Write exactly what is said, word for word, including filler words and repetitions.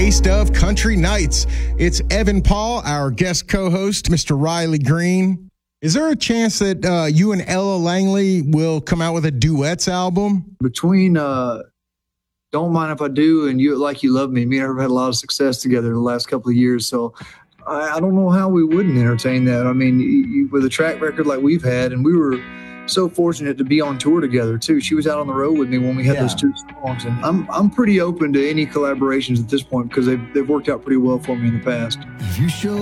Taste of Country Nights. It's Evan Paul, our guest co-host, Mister Riley Green. Is there a chance that uh, you and Ella Langley will come out with a duets album? Between uh, Don't Mind If I Do and You Like You Love Me, me and her have had a lot of success together in the last couple of years. So I, I don't know how we wouldn't entertain that. I mean, you, with a track record like we've had, and we were so fortunate to be on tour together too. She was out on the road with me when we had yeah. those two songs, and I'm I'm pretty open to any collaborations at this point because they've they've worked out pretty well for me in the past. You show